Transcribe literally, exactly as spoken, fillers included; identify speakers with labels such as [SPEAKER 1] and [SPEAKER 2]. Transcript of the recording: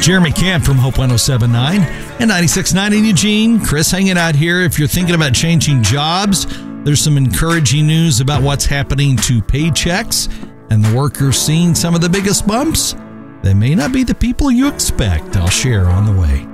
[SPEAKER 1] Jeremy Camp from Hope one oh seven point nine and ninety-six point nine in Eugene. Chris hanging out here. If you're thinking about changing jobs, there's some encouraging news about what's happening to paychecks, and the workers seeing some of the biggest bumps. They may not be the people you expect. I'll share on the way.